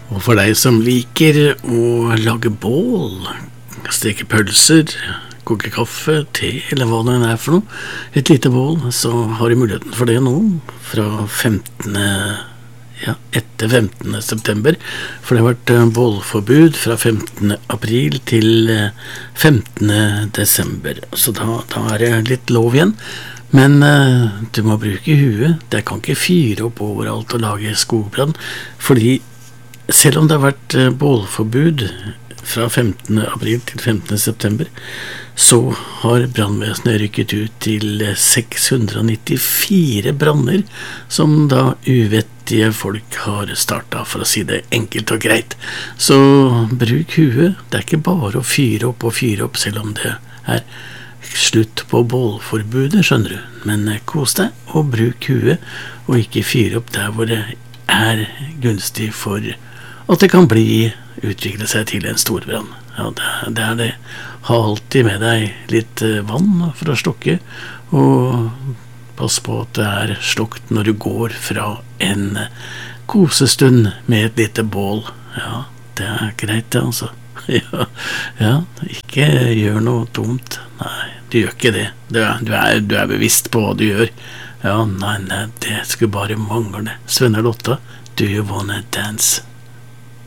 Og for deg som liker å lage bål, steke pølser, koke kaffe, te eller hva det er for noe, et lite bål, så har du muligheten for det nå, fra etter 15. september, for det har vært bålforbud fra 15. april til 15. desember, så da er det litt lov igjen. Men du må bruke huet, det kan ikke fyre opp overalt og lage skogbrann, fordi selv om det har vært bålforbud fra 15. april til 15. september, så har brannvesenet rykket ut til 694 branner som da uvettige folk har startet, for å si det enkelt og greit. Så bruk huet, det er ikke bare å fyre opp, selv om det er slutt på bålforbudet, skjønner du. Men kos deg og bruk huet, og ikke fyre opp der hvor det er gunstig for at det kan utvikle seg til en stor brann. Ja, det er det. Ha alltid med deg litt vann for å slukke, og pass på at det er slukt når du går fra en kosestund med et lite bål. Ja, det er greit det, altså. Ja, ikke gjør noe dumt. Nei, du gjør ikke det. Du er bevisst på hva du gjør. Ja, nei, det skulle bare mangle. Sven og Lotta, do you wanna dance?